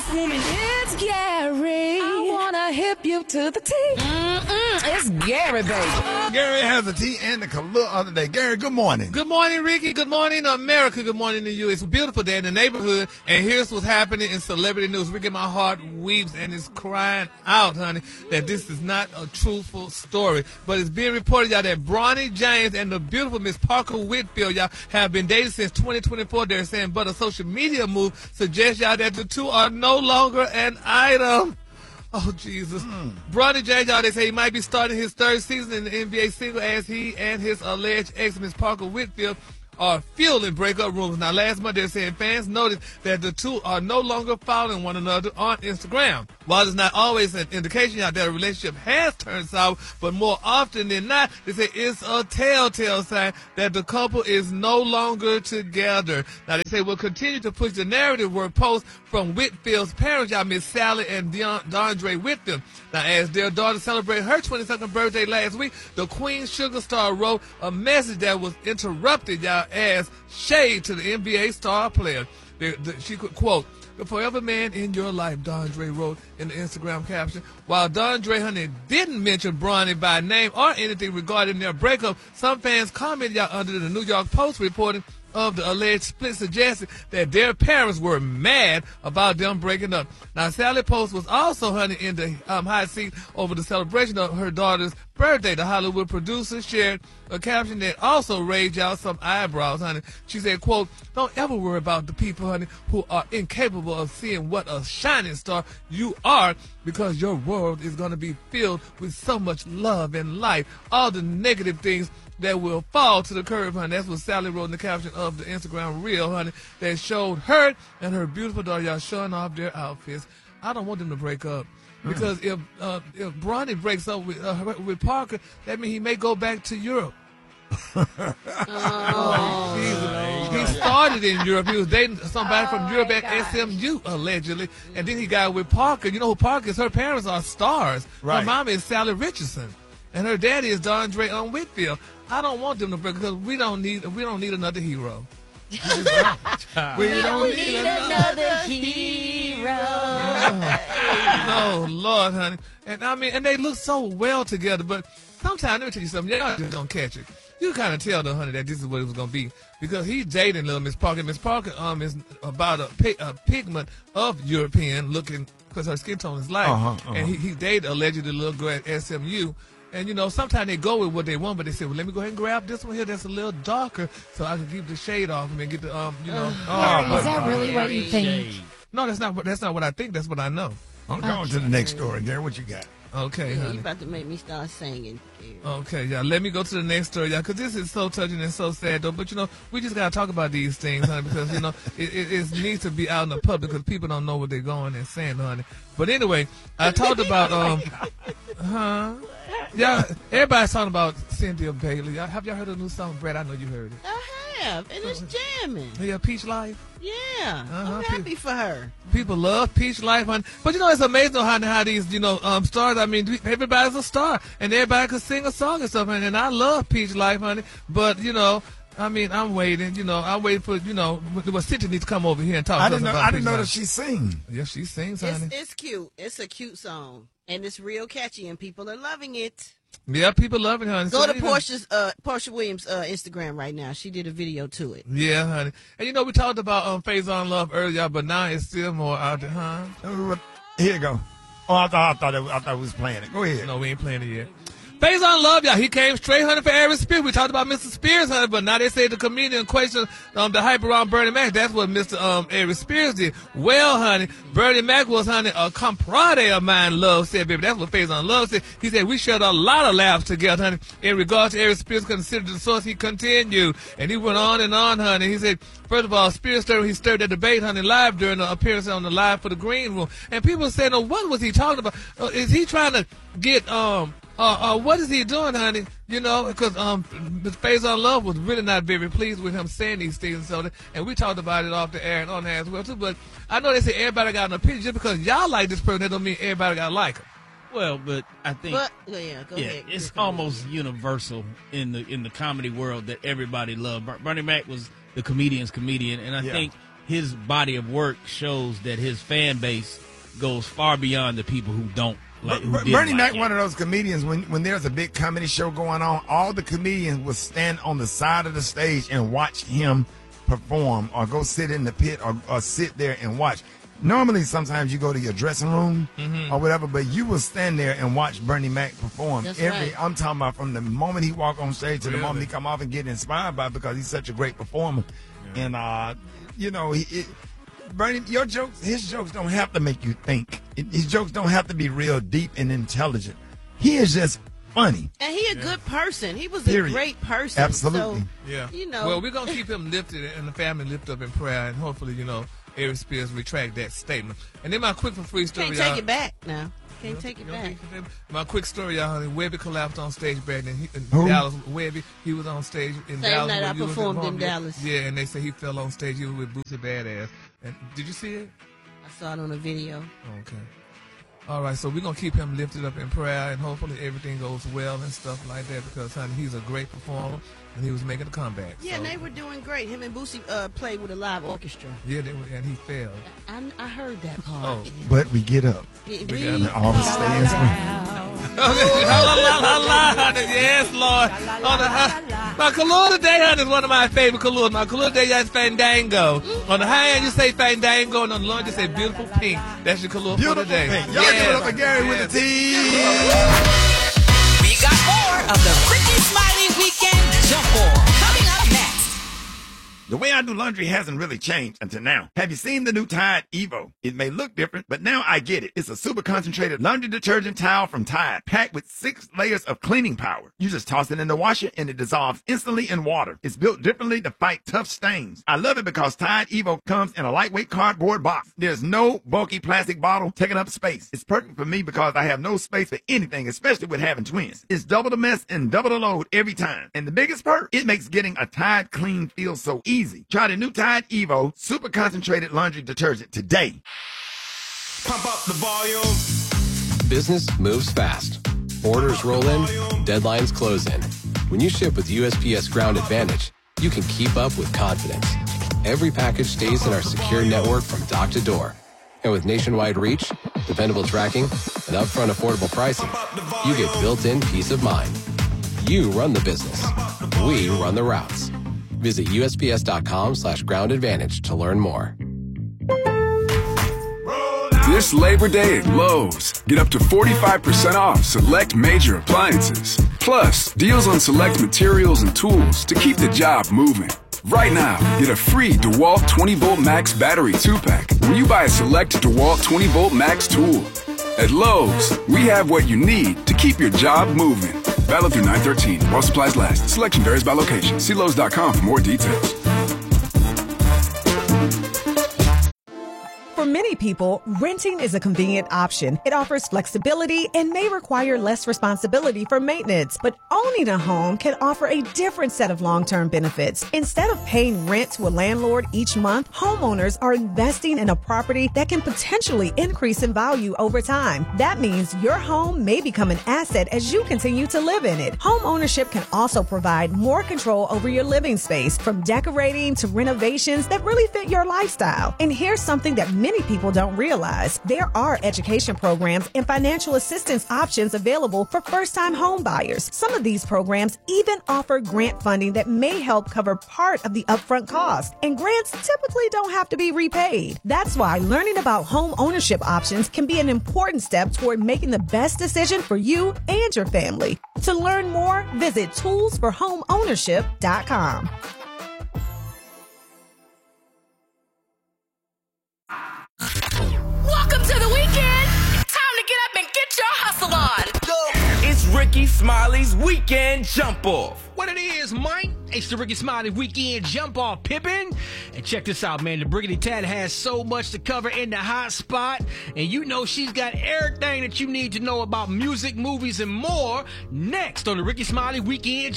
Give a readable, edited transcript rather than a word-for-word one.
woman, it's Gary. I wanna hip you to the T. It's Gary, baby. Gary has the tea and the color of the day. Gary, good morning. Good morning, Ricky. Good morning, America. Good morning to you. It's a beautiful day in the neighborhood, and here's what's happening in celebrity news. Ricky, my heart weeps and is crying out, honey, that this is not a truthful story. But it's being reported, y'all, that Bronny James and the beautiful Miss Parker Whitfield, y'all, have been dating since 2024. They're saying, but a social media move suggests, y'all, that the two are no longer an item. Oh, Jesus. Bronny James, y'all, they say he might be starting his third season in the NBA single as he and his alleged ex, Miss Parker Whitfield, are fueling breakup rumors. Now, last month, they're saying fans noticed that the two are no longer following one another on Instagram. While it's not always an indication out that a relationship has turned sour, but more often than not, they say it's a telltale sign that the couple is no longer together. Now, they say we'll continue to push the narrative where posts from Whitfield's parents, y'all, Miss Sally and Dondre Whitfield. Now, as their daughter celebrated her 22nd birthday last week, the Queen Sugar Star wrote a message that was interrupted, y'all, as shade to the NBA star player. She could quote, "The forever man in your life," Dondre wrote in the Instagram caption. While Dondre, honey, didn't mention Bronny by name or anything regarding their breakup, some fans commented, y'all, under the New York Post reporting of the alleged split suggested that their parents were mad about them breaking up. Now, Sally Post was also, honey, in the hot seat over the celebration of her daughter's birthday. The Hollywood producer shared a caption that also raised out some eyebrows, honey. She said, quote, "Don't ever worry about the people, honey, who are incapable of seeing what a shining star you are, because your world is going to be filled with so much love and light. All the negative things that will fall to the curb," honey. That's what Sally wrote in the caption of the Instagram reel, honey, that showed her and her beautiful daughter, y'all, showing off their outfits. I don't want them to break up. Because if Bronny breaks up with Parker, that means he may go back to Europe. He started in Europe. He was dating somebody from Europe at SMU, allegedly. And then he got with Parker. You know who Parker is? Her parents are stars. Right. Her mama is Sally Richardson. And her daddy is Dondre Whitfield. I don't want them to break because we don't need another hero. We don't need another hero. Oh, Lord, honey. And I mean, and they look so well together, but sometimes, let me tell you something, y'all just don't catch it. You kind of tell, though, honey, that this is what it was going to be. Because he's dating little Miss Parker. Miss Parker is about a pigment of European looking, because her skin tone is light. And he dated allegedly a little girl at SMU. And, you know, sometimes they go with what they want, but they say, well, let me go ahead and grab this one here that's a little darker so I can keep the shade off and get the, you know. Is that really what you think? No, that's not what I think. That's what I know. I'm going to the next story, Gary. What you got? Okay, honey. You about to make me start singing. Okay, y'all. Let me go to the next story, y'all, because this is so touching and so sad, though. But, you know, we just got to talk about these things, honey, because, you know, it needs to be out in the public because people don't know what they're going and saying, honey. But anyway, I talked about, yeah, everybody's talking about Cynthia Bailey. Have y'all heard of the new song, Brad? I know you heard it. I have, and it's jamming. Yeah, Peach Life. Yeah, I'm happy for her. People love Peach Life, honey. But, you know, it's amazing how these, you know, stars, I mean, everybody's a star, and everybody can sing a song and stuff, and I love Peach Life, honey. But, you know, I mean, I'm waiting, you know, for, you know, Cynthia needs to come over here and talk to us about I didn't know Peach that Life. she sings. Yeah, she sings, honey. It's cute. It's a cute song, and it's real catchy, and people are loving it. Yeah, people love it, honey. Go So, to you know, Portia Williams' Instagram right now. She did a video to it. yeah, honey. And, you know, we talked about Faison Love earlier, but now it's still more out there, huh? Here you go. Oh, I thought it was playing it. Go ahead. No, we ain't playing it yet. Faison Love, y'all. He came straight, honey, for Aries Spears. We talked about Mr. Spears, honey, but now they say the comedian questioned the hype around Bernie Mac. That's what Mr. Aries Spears did. Well, honey, Bernie Mac was, honey, a compadre of mine, Love said, baby. That's what Faison Love said. He said, we shared a lot of laughs together, honey. In regards to Aries Spears considered the source, he continued. And he went on and on, honey. He said, first of all, Spears stirred that debate, honey, live during the appearance on the Live for the Green Room. And people said, no, what was he talking about? Is he trying to get, what is he doing, honey? You know, because Faison Love was really not very pleased with him saying these things, and we talked about it off the air and on the air as well too. But I know they say everybody got an opinion. Just because y'all like this person, that don't mean everybody got to like him. Well, but I think Go ahead. it's almost universal in the comedy world that everybody loved. Bernie Mac was the comedian's comedian, and I think his body of work shows that his fan base goes far beyond the people who don't like. Who didn't Bernie like Mac, him. one of those comedians. When there's a big comedy show going on, all the comedians will stand on the side of the stage and watch him perform, or go sit in the pit, or sit there and watch. Normally, sometimes you go to your dressing room or whatever, but you will stand there and watch Bernie Mac perform. That's right. I'm talking about from the moment he walk on stage to the Really? moment he come off and get inspired by it, because he's such a great performer. And you know, Bernie, his jokes don't have to make you think. His jokes don't have to be real deep and intelligent. He is just funny. And he a good person. He was Period. a great person. Absolutely. So, Yeah. you know. Well, we're going to keep him lifted and the family lifted up in prayer, and hopefully, you know, Ari Spears retract that statement. And then my quick for free story, Can't y'all. take it back now. Can't take it You don't back. think so? My quick story, y'all, honey. Webby collapsed on stage, Brandon. In Who? Dallas. Webby, he was on stage in Same Dallas. night when I you was performed in performing. Dallas. Yeah, and they say he fell on stage. He was with Boosie Badass. And did you see it? I saw it on a video. Okay. All right, so we're going to keep him lifted up in prayer, and hopefully everything goes well and stuff like that, because, honey, he's a great performer, and he was making a comeback. Yeah, so. and they were doing great. Him and Boosie played with a live orchestra. Yeah, they were, and he failed. I heard that part. Oh. But we get up. We And all the stands. Yes, Lord. My Kahlua today, honey, is one of my favorite Kahlua. My Kahlua today is Fandango. On the high end, you say Fandango, and on the low end, you say Beautiful Pink. That's your Kahlua for Beautiful today. thing. Y'all give it up for Gary with the T. We got more of the Ricky Smiley Weekend Jump Ball coming up next. The way I do laundry hasn't really changed until now. Have you seen the new Tide Evo? It may look different, but now I get it. It's a super concentrated laundry detergent towel from Tide, packed with 6 layers of cleaning power. You just toss it in the washer and it dissolves instantly in water. It's built differently to fight tough stains. I love it because Tide Evo comes in a lightweight cardboard box. There's no bulky plastic bottle taking up space. It's perfect for me because I have no space for anything, especially with having twins. It's double the mess and double the load every time. And the biggest perk, it makes getting a Tide clean feel so easy. Try the new Tide Evo super concentrated laundry detergent today. Pump up the volume. Business moves fast. Orders roll in, deadlines close in. When you ship with USPS Ground Advantage, you can keep up with confidence. Every package stays in our secure network from dock to door. And with nationwide reach, dependable tracking, and upfront affordable pricing, you get built-in peace of mind. You run the business. We run the routes. Visit USPS.com/Ground Advantage to learn more. This Labor Day at Lowe's, get up to 45% off select major appliances. Plus, deals on select materials and tools to keep the job moving. Right now, get a free DeWalt 20-volt Max battery 2-pack when you buy a select DeWalt 20-volt Max tool. At Lowe's, we have what you need to keep your job moving. Valid through 9/13 while supplies last. Selection varies by location. See Lowe's.com for more details. For many people, renting is a convenient option. It offers flexibility and may require less responsibility for maintenance. But owning a home can offer a different set of long-term benefits. Instead of paying rent to a landlord each month, homeowners are investing in a property that can potentially increase in value over time. That means your home may become an asset as you continue to live in it. Home ownership can also provide more control over your living space, from decorating to renovations that really fit your lifestyle. And here's something that many people don't realize. There are education programs and financial assistance options available for first-time home buyers. Some of these programs even offer grant funding that may help cover part of the upfront cost. And grants typically don't have to be repaid. That's why learning about home ownership options can be an important step toward making the best decision for you and your family. To learn more, visit toolsforhomeownership.com. Welcome to the weekend. Time to get up and get your hustle on. It's Ricky Smiley's Weekend Jump Off. What it is, Mike? It's the Ricky Smiley Weekend Jump Off Pippin'. And check this out, man. The Briggity Tat has so much to cover in the hot spot. And you know she's got everything that you need to know about music, movies, and more next on the Ricky Smiley Weekend